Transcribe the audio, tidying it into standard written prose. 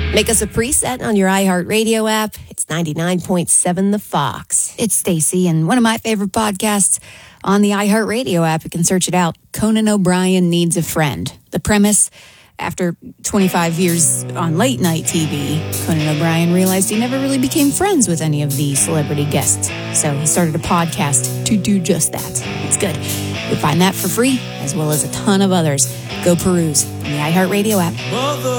Make us a preset on your iHeartRadio app. It's 99.7 The Fox. It's Stacy, and one of my favorite podcasts on the iHeartRadio app. You can search it out. Conan O'Brien Needs a Friend. The premise: after 25 years on late night TV, Conan O'Brien realized he never really became friends with any of the celebrity guests. So he started a podcast to do just that. It's good. You'll find that for free, as well as a ton of others. Go peruse in the iHeartRadio app.